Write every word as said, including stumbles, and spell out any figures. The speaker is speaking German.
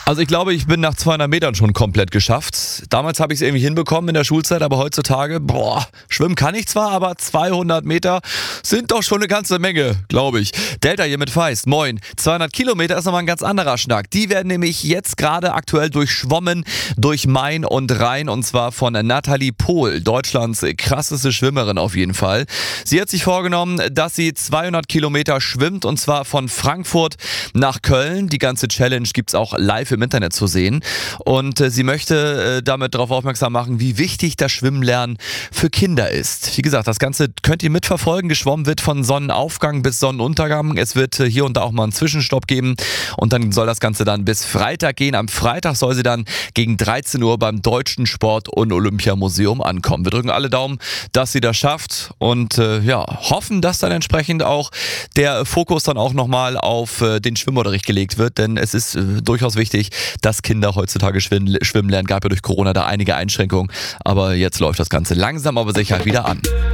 Also ich glaube, ich bin nach zweihundert Metern schon komplett geschafft. Damals habe ich es irgendwie hinbekommen in der Schulzeit, aber heutzutage, boah, schwimmen kann ich zwar, aber zweihundert Meter sind doch schon eine ganze Menge, glaube ich. Delta hier mit Feist, moin. zweihundert Kilometer ist nochmal ein ganz anderer Schnack. Die werden nämlich jetzt gerade aktuell durchschwommen durch Main und Rhein, und zwar von Nathalie Pohl, Deutschlands krasseste Schwimmerin auf jeden Fall. Sie hat sich vorgenommen, dass sie zweihundert Kilometer schwimmt, und zwar von Frankfurt nach Köln. Die ganze Challenge gibt es auch live im Internet zu sehen. Und äh, sie möchte äh, damit darauf aufmerksam machen, wie wichtig das Schwimmenlernen für Kinder ist. Wie gesagt, das Ganze könnt ihr mitverfolgen. Geschwommen wird von Sonnenaufgang bis Sonnenuntergang. Es wird äh, hier und da auch mal einen Zwischenstopp geben. Und dann soll das Ganze dann bis Freitag gehen. Am Freitag soll sie dann gegen dreizehn Uhr beim Deutschen Sport- und Olympiamuseum ankommen. Wir drücken alle Daumen, dass sie das schafft. Und äh, ja, hoffen, dass dann entsprechend auch der Fokus dann auch nochmal auf äh, den Schwimmunterricht gelegt wird. Denn es ist äh, durchaus wichtig, dass Kinder heutzutage schwimmen, schwimmen lernen. Gab ja durch Corona da einige Einschränkungen, aber jetzt läuft das Ganze langsam aber sicher wieder an.